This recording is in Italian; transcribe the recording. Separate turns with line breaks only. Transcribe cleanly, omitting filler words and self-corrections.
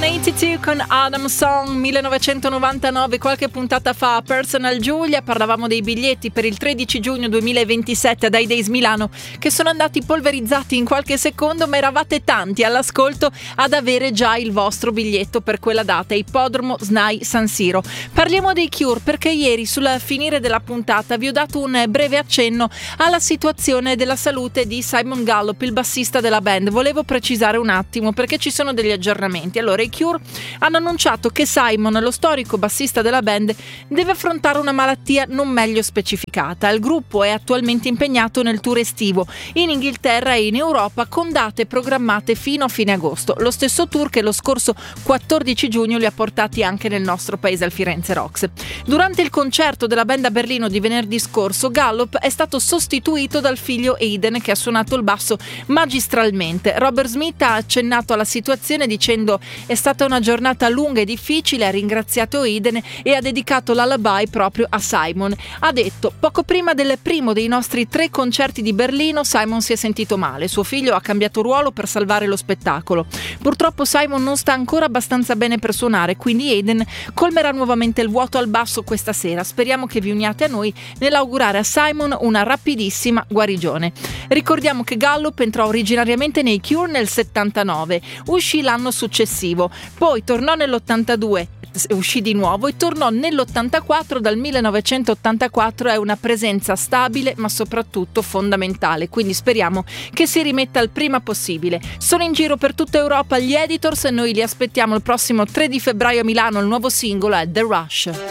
182 con Adam Song, 1999. Qualche puntata fa a Personal Giulia parlavamo dei biglietti per il 13 giugno 2027 ad iDays Milano che sono andati polverizzati in qualche secondo, ma eravate tanti all'ascolto ad avere già il vostro biglietto per quella data, Ippodromo SNAI San Siro. Parliamo dei Cure perché ieri sul finire della puntata vi ho dato un breve accenno alla situazione della salute di Simon Gallup, il bassista della band. Volevo precisare un attimo perché ci sono degli aggiornamenti. Allora, i Cure hanno annunciato che Simon, lo storico bassista della band, deve affrontare una malattia non meglio specificata. Il gruppo è attualmente impegnato nel tour estivo in Inghilterra e in Europa con date programmate fino a fine agosto, lo stesso tour che lo scorso 14 giugno li ha portati anche nel nostro paese al Firenze Rocks. Durante il concerto della band a Berlino di venerdì scorso, Gallup è stato sostituito dal figlio Aiden, che ha suonato il basso magistralmente. Robert Smith ha accennato alla situazione dicendo: è stata una giornata lunga e difficile, ha ringraziato Aiden e ha dedicato l'Lullaby proprio a Simon. Ha detto: poco prima del primo dei nostri 3 concerti di Berlino Simon si è sentito male, suo figlio ha cambiato ruolo per salvare lo spettacolo. Purtroppo Simon non sta ancora abbastanza bene per suonare, quindi Aiden colmerà nuovamente il vuoto al basso questa sera. Speriamo che vi uniate a noi nell'augurare a Simon una rapidissima guarigione. Ricordiamo che Gallup entrò originariamente nei Cure nel 79, uscì l'anno successivo, poi tornò nell'82, uscì di nuovo e tornò nell'84. Dal 1984 è una presenza stabile ma soprattutto fondamentale, quindi speriamo che si rimetta il prima possibile. Sono in giro per tutta Europa gli Editors e noi li aspettiamo il prossimo 3 di febbraio a Milano. Il nuovo singolo è The Rush.